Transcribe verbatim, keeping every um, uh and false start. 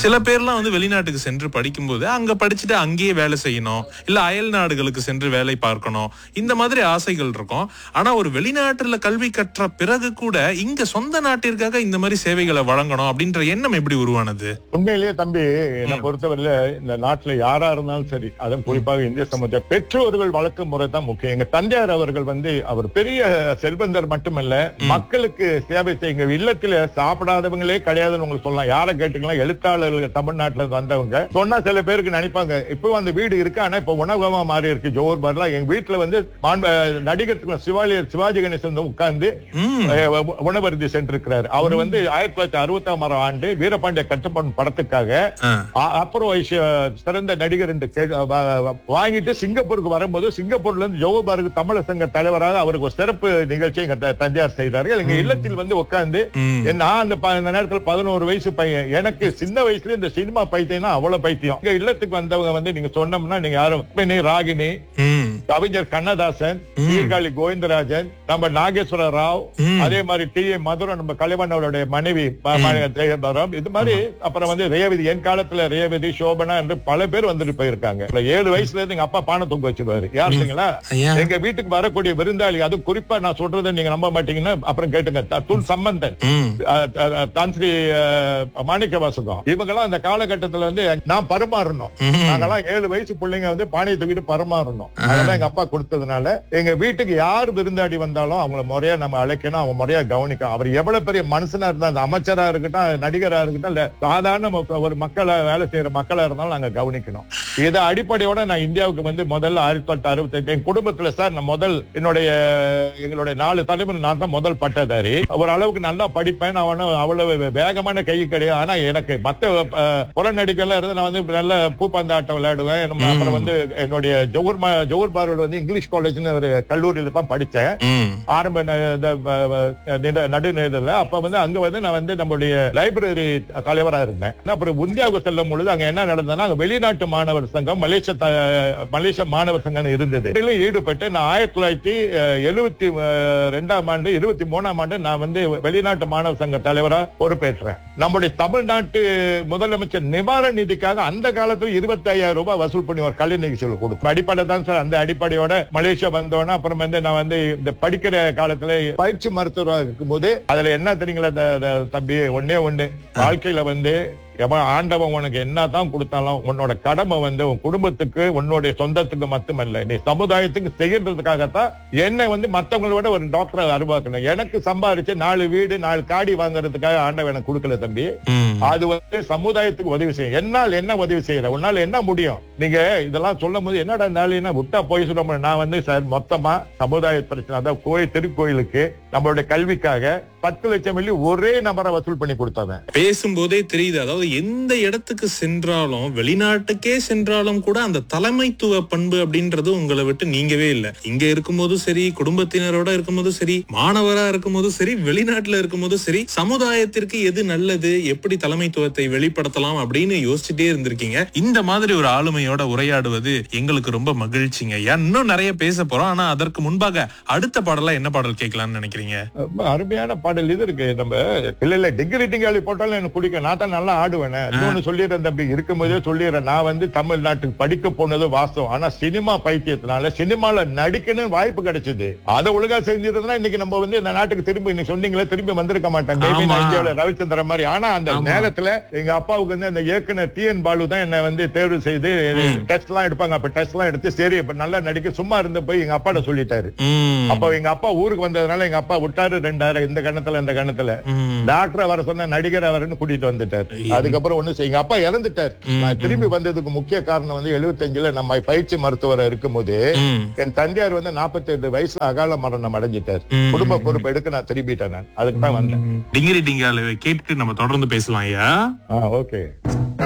சில பேர்லாம் வந்து வெளிநாட்டுக்கு சென்று படிக்கும்போது அங்க படிச்சுட்டு அங்கேயே வேலை செய்யணும், இல்ல அயல் நாடுகளுக்கு சென்று வேலை பார்க்கணும், இந்த மாதிரி ஆசைகள் இருக்கும். ஆனா ஒரு வெளிநாட்டுல கல்வி கற்ற பிறகு கூட இங்க சொந்த நாட்டிற்காக இந்த மாதிரி சேவைகளை வழங்கணும் அப்படின்ற எண்ணம் எப்படி உருவானது? உண்மையிலேயே தம்பி, என்னை பொறுத்தவரையில இந்த நாட்டுல யாரா இருந்தாலும் சரி, அதுவும் குறிப்பாக இந்திய சமுதாயம் பெற்றோர்கள் வளர்க்கும் முறை தான் முக்கியம். எங்க தந்தையார் அவர்கள் வந்து அவர் பெரிய செல்வந்தர் மட்டுமல்ல, மக்களுக்கு சேவை செய்யுங்க. இல்லத்துல சாப்பிடாதவங்களே கிடையாதுன்னு உங்களுக்கு சொல்லலாம். யாரை கேட்டீங்களா, எழுத்தாளர்கள் தமிழ்நாட்டுல வந்தவங்க சொன்னா சில பேருக்கு நினைப்பாங்க இப்போ அந்த வீடு இருக்கு, ஆனா இப்ப உணவகமா மாறி இருக்கு ஜோர் பார்ல. எங்க வீட்டுல வந்து நடிகர் சிவாஜி சிவாஜி கணேசன் உட்கார்ந்து உணவருந்தி சென்றிருக்கிறார். அவர் வந்து ஆயிரத்தி தொள்ளாயிரத்தி அறுபத்தாம் ஆண்டு வீரபாண்டிய கட்டப்பன் படத்துக்காக அப்புறம் சிறந்த நடிகர் என்று வாங்கிட்டு சிங்கப்பூருக்கு வரும்போது சிங்கப்பூர்ல இருந்து ஜோகபாருக்கு தமிழர் சங்க தலைவராக அவருக்கு ஒரு சிறப்பு நிகழ்ச்சி எங்க தந்தையார் செய்தார்கள். எங்க இல்லத்தில் வந்து உட்கார்ந்து நான் அந்த நேரத்தில் பதினோரு வயசு பையன், எனக்கு சின்ன வயசுல இந்த சினிமா பைத்தியம்னா அவ்வளவு பைத்தியம். எங்க இல்லத்துக்கு வந்தவங்க வந்து நீங்க சொன்னோம்னா நீங்க யாரும் ராகினி, கவிஞர் கண்ணதாசன், சீர்காழி கோவிந்தராஜன், நம்ம நாகேஸ்வர ராவ், அதே மாதிரி டி ஏ மதுரம், நம்ம கலைவன் அவருடைய மனைவி இது மாதிரி, அப்புறம் வந்து ரேவதி, என் காலத்துல ரேவதி, சோபனா என்று பல பேர் வந்துட்டு போயிருக்காங்க. ஏழு வயசுல இருந்து எங்க அப்பா பானை தூங்க வச்சிருவாரு. யாருங்களா எங்க வீட்டுக்கு வரக்கூடிய விருந்தாளி, அது குறிப்பா நான் சொல்றதை நீங்க நம்ப மாட்டீங்கன்னா அப்புறம் கேட்டுங்க. துல் சம்பந்தன், தான்ஸ்ரீ மாணிக்க வாசகம், இவங்கெல்லாம் அந்த காலகட்டத்துல வந்து நான் பரிமாறணும். நாங்கெல்லாம் ஏழு வயசு பிள்ளைங்க வந்து பானையை தூக்கிட்டு பரிமாறணும். அதெல்லாம் எங்க அப்பா கொடுத்ததுனால எங்க வீட்டுக்கு யார் விருந்தாடி வந்தாலும் அவங்கள முறையா நம்ம அழைக்கணும், அவங்க முறையா கவனிக்கணும். அவர் எவ்வளவு பெரிய மனுஷனா இருந்தாலும், அமைச்சரா இருக்கட்டும், நடிகரா இருக்கட்டும், இல்ல சாதாரண ஒரு மக்களை வேலை செய்யற மக்களா இருந்தாலும் நாங்க கவனிக்கணும். இதை அடிப்படையோட நான் இந்தியாவுக்கு வந்து முதல்ல ஆயிரத்தி தொள்ளாயிரத்தி அறுபத்தி எட்டு என் குடும்பத்துல சார் நான் முதல் என்னுடைய எங்களுடைய நாலு தலைமுறை நான் தான் முதல் பட்டதாரி. ஒரு அளவுக்கு நல்லா படிப்பேன். நான் அவ்வளவு வேகமான கை கிடையாது. ஆனா எனக்கு மத்த புறநடிகெல்லாம் இருந்து நான் வந்து நல்ல பூப்பந்தாட்டம் விளையாடுவேன். அப்புறம் வந்து என்னுடைய ஜோகூர் ஜோகூர் பார்வர்டு வந்து இங்கிலீஷ் காலேஜ்னு ஒரு கல்லூரியில தான் படிச்சேன். ஆரம்ப நடுநிலையில அப்ப வந்து அங்க வந்து நான் வந்து நம்மளுடைய லைப்ரரி தலைவரா இருந்தேன். அப்புறம் இந்தியாவுக்கு செல்லும் பொழுது அங்க என்ன நடந்ததுன்னா, வெளிநாட்டு மாணவர் சங்கம், மலேசிய மலேசிய மாணவர் சங்கம் இருந்தது. ஈடுபட்டு நான் ஆயிரத்தி தொள்ளாயிரத்தி எழுபத்தி ரெண்டாம் ஆண்டு இருபத்தி மூணாம் ஆண்டு நான் வந்து வெளிநாட்டு மாணவர் சங்க தலைவரா பொறுப்பேற்றேன். நம்முடைய தமிழ்நாட்டு முதலமைச்சர் நிவாரண நிதிக்காக அந்த காலத்துல இருபத்தி ஐயாயிரம் ரூபாய் வசூல் பண்ணி ஒரு கல்வி நிகழ்ச்சிகள் கொடுக்கும். அடிப்படை தான் சார். அந்த அடிப்படையோட மலேசியா வந்தோன்னா அப்புறம் வந்து நான் வந்து இந்த படிக்கிற காலத்துல பயிற்சி மருத்துவராக இருக்கும் போது அதுல என்ன தெரியுங்களா தம்பி, ஒன்னே ஒண்ணு, வாழ்க்கையில வந்து ஆண்டவன் உனக்கு என்னதான் கொடுத்தாலும் உன்னோட கடமை வந்து உன் குடும்பத்துக்கு, உன்னுடைய சொந்தத்துக்கு மட்டுமல்ல, நீ சமுதாயத்துக்கு செய்யறதுக்காகத்தான் என்னை வந்து மத்தவங்களோட ஒரு டாக்டரை உருவாக்கணும். எனக்கு சம்பாதிச்சு நாலு வீடு நாலு காடி வாங்குறதுக்காக ஆண்டவன் எனக்கு கொடுக்கல தம்பி. அது வந்து சமுதாயத்துக்கு உதவி செய்யும். என்னால் என்ன உதவி செய்யற, உன்னால என்ன முடியும்? நீங்க இதெல்லாம் சொல்லும் போது என்னடா நாளினா விட்டா போய் சொல்ல, நான் வந்து சார் மொத்தமா சமுதாய பிரச்சனை, அதாவது கோயில் திருக்கோயிலுக்கு நம்மளுடைய கல்விக்காக பத்து லட்சம் வெள்ளி ஒரே நபரை வசூல் பண்ணி கொடுத்தாங்க. பேசும்போதே தெரியுது, அதாவது எந்த இடத்துக்கு சென்றாலும், வெளிநாட்டுக்கே சென்றாலும் கூட அந்த தலைமைத்துவ பண்பு அப்படின்றது உங்களை விட்டு நீங்கவே இல்லை. இங்க இருக்கும்போது சரி, குடும்பத்தினரோட இருக்கும்போது சரி, மாணவரா இருக்கும்போது சரி, வெளிநாட்டுல இருக்கும்போது சரி, சமுதாயத்திற்கு எது நல்லது, எப்படி தலைமைத்துவத்தை வெளிப்படுத்தலாம் அப்படின்னு யோசிச்சுட்டே இருந்திருக்கீங்க. இந்த மாதிரி ஒரு ஆளுமையோட உரையாடுவது எங்களுக்கு ரொம்ப மகிழ்ச்சிங்க. இன்னும் நிறைய பேச போறோம். ஆனா அதற்கு முன்பாக அடுத்த பாடலா என்ன பாடல் கேட்கலாம்னு நினைக்கிறீங்க? அருமையான பாடல் இது இருக்கு. நம்ம இல்ல இல்ல டிகிரி டிங்காலி போட்டாலும் எனக்கு பிடிக்கும். நான் தான் நல்லா ஆடுவேன். இன்னொன்னு சொல்லிடுறேன் தம்பி, இருக்கும் போதே சொல்லிடுறேன். நான் வந்து தமிழ்நாட்டுக்கு படிக்க போனது வாஸ்தவம். ஆனா சினிமா பைத்தியத்தினால சினிமால நடிக்கணும் வாய்ப்பு கிடைச்சது. அதை ஒழுங்கா செஞ்சிருந்தா இன்னைக்கு நம்ம வந்து இந்த நாட்டுக்கு திரும்பி நீங்க சொன்னீங்களே திரும்பி வந்திருக்க மாட்டாங்க ரவிச்சந்திரன் மாதிரி. ஆனா அந்த நேரத்துல எங்க அப்பாவுக்கு வந்து அந்த இயக்குனர் டி என் பாலு தான் என்ன வந்து தேர்வு செய்து டெஸ்ட் எல்லாம் எடுப்பாங்க. அப்ப டெஸ்ட் எல்லாம் எடுத்து சரி இப்ப நல்லா நடிக்க சும்மா இருந்த போய் எங்க அப்பாட்ட சொல்லிட்டாரு. அப்ப எங்க அப்பா ஊருக்கு வந்ததுனால எங்க அப்பா விட்டாரு ரெண்டாயிரம் இந்த கணத்துல இந்த கணத்துல டாக்டர் வர சொன்ன நடிகர் அவர்னு கூட்டிட்டு வந்துட்டாரு. அதுக்கப்புறம் ஒண்ணு எங்க அப்பா இறந்துட்டார். நான் திரும்பி வந்ததுக்கு முக்கிய காரணம் வந்து எழுபத்தி அஞ்சுல நம்ம பயிற்சி மருத்துவரை இருக்கும் போது என் தந்தையார் வந்து நாற்பத்தி எட்டு வயசுல அகால மரணம் அடைஞ்சிட்டார். குடும்ப பொறுப்பு எடுக்க நான் திரும்பிட்டேன். நான் அதுக்கு தான் வந்தேன். டிங்கிரி டிங்கால கேட்டு நம்ம தொடர்ந்து பேசலாம். ஐயா ஓகே.